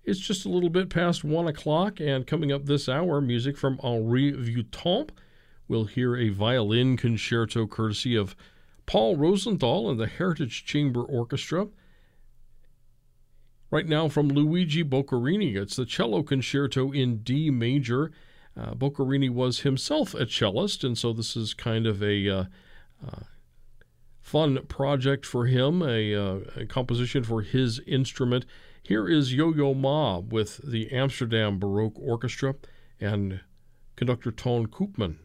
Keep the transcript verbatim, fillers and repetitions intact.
It's just a little bit past one o'clock, and coming up this hour, music from Henri Vuitton. We'll hear a violin concerto courtesy of Paul Rosenthal and the Heritage Chamber Orchestra. Right now from Luigi Boccherini, it's the cello concerto in D major. Uh, Boccherini was himself a cellist, and so this is kind of a uh, uh, fun project for him, a, uh, a composition for his instrument. Here is Yo-Yo Ma with the Amsterdam Baroque Orchestra and conductor Toon Koopman.